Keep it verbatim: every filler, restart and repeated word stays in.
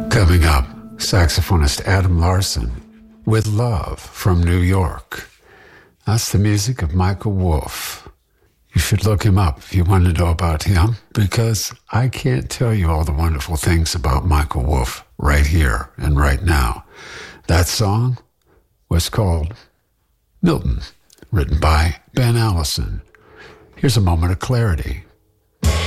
Coming up, saxophonist Adam Larson with Love from New York. That's the music of Michael Wolff. You should look him up if you want to know about him, because I can't tell you all the wonderful things about Michael Wolff right here and right now. That song was called Milton, written by Ben Allison. Here's a moment of clarity.